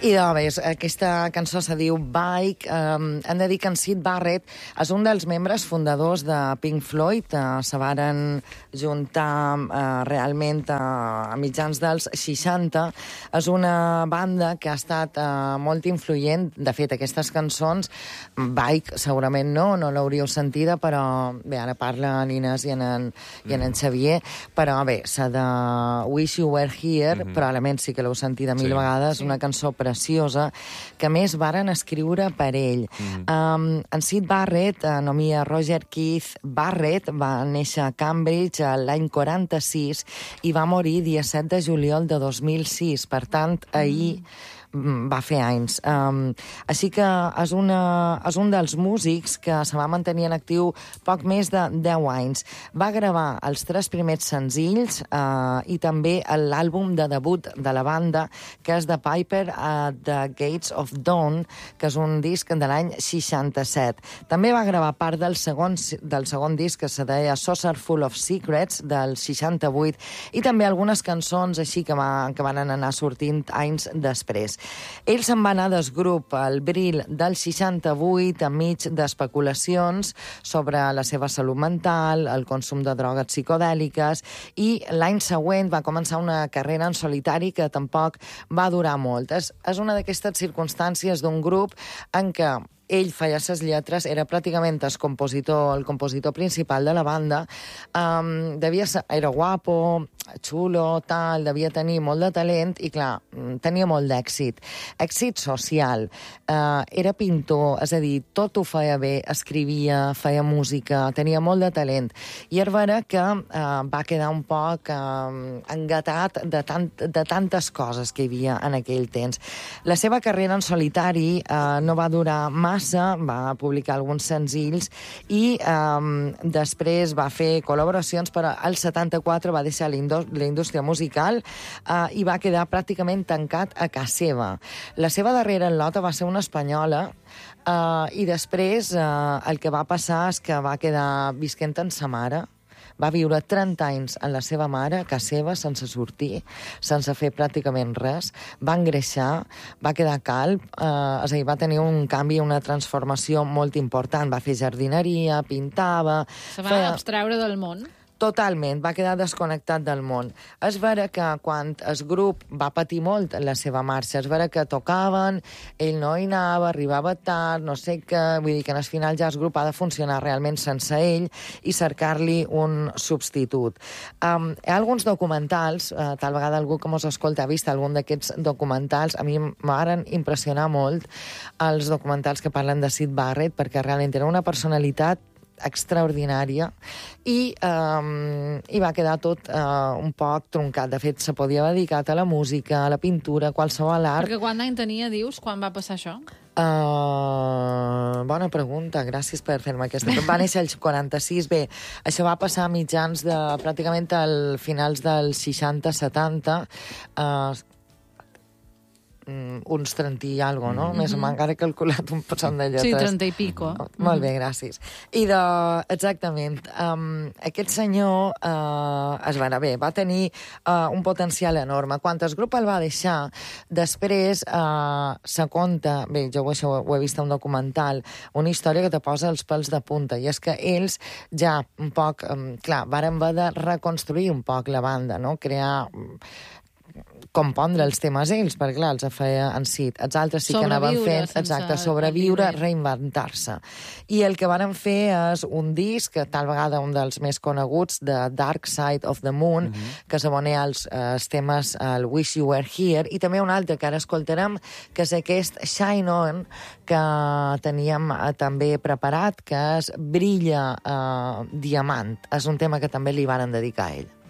I doncs, aquesta cançó se diu Bike. Hem de dir que en Syd Barrett és un dels membres fundadors de Pink Floyd. Se varen juntar realment a mitjans dels 60. És una banda que ha estat molt influent. De fet, aquestes cançons, Bike segurament no l'hauríeu sentida, però bé, ara parla en Inés i en Xavier, però bé, s'ha de Wish You Were Here, probablement sí que l'heu sentida mil vegades, una cançó preciosa, que a més varen escriure per ell. En Syd Barrett, nomia Roger Keith Barrett, va néixer a Cambridge l'any 46 i va morir dia 7 de juliol de 2006. Per tant, ahir va fer anys. Així que és un dels músics que se va mantenir en actiu poc més de 10 anys. Va gravar els 3 primers senzills i també l'àlbum de debut de la banda, que és The Piper at the Gates of Dawn, que és un disc de l'any 67. També va gravar part del segon disc, que se deia Saucer Full of Secrets, del 68, i també algunes cançons així que van anar sortint anys després. Ell se'n va anar del grup al bril del 68 enmig d'especulacions sobre la seva salut mental, el consum de drogues psicodèliques, i l'any següent va començar una carrera en solitari que tampoc va durar molt. És una d'aquestes circumstàncies d'un grup en què ell feia ses lletres, era pràcticament el compositor principal de la banda. Era guapo, xulo, tal, devia tenir molt de talent i, clar, tenia molt d'èxit. Èxit social. Era pintor, és a dir, tot ho feia bé, escrivia, feia música, tenia molt de talent. I és vera que va quedar un poc engatat de tantes coses que hi havia en aquell temps. La seva carrera en solitari no va durar massa, va publicar alguns senzills i després va fer col·laboracions, però al 74 va deixar la indústria musical i va quedar pràcticament tancat a casa seva. La seva darrera enlota va ser una espanyola i després el que va passar és que va quedar visquent amb sa mare. Va viure 30 anys amb la seva mare, a casa seva, sense sortir, sense fer pràcticament res. Va engreixar, va quedar calb, és a dir, va tenir un canvi, una transformació molt important. Va fer jardineria, pintava... Se va abstreure del món. Totalment, va quedar desconnectat del món. És vera que quan el grup va patir molt la seva marxa, és vera que tocaven, ell no hi anava, arribava tard, no sé què, vull dir que al final ja el grup ha de funcionar realment sense ell i cercar-li un substitut. Hi ha alguns documentals, tal vegada algú que mos escolta ha vist algun d'aquests documentals, a mi m'han impressionar molt els documentals que parlen de Syd Barrett, perquè realment era una personalitat extraordinària i va quedar tot un poc troncat. De fet, se podia haver dedicat a la música, a la pintura, qualsevol art. Perquè quant d'any tenia, dius, quan va passar això? Bona pregunta, gràcies per fer-me aquesta. Va néixer el 46, bé, això va passar a mitjans de pràcticament al finals dels 60-70, uns 30 i alguna cosa, no? Més o menys, encara he calculat un poçon de lletres. Sí, 30 i pico. Molt bé, gràcies. I exactament, aquest senyor va tenir un potencial enorme. Quan el grup el va deixar, després se conta, bé, jo això ho he vist a un documental, una història que te posa els pèls de punta, i és que ells ja un poc, clar, varen haver de reconstruir un poc la banda, no? Crear... compondre els temes ells, perquè clar, els feia en Syd. Els altres sí que anaven fent, exacte, sobreviure, reinventar-se. I el que varen fer és un disc, tal vegada un dels més coneguts, de Dark Side of the Moon, que s'abonea als temes el Wish You Were Here, i també un altre que ara escoltarem, que és aquest Shine On, que teníem també preparat, que és Brilla Diamant. És un tema que també li varen dedicar a ell.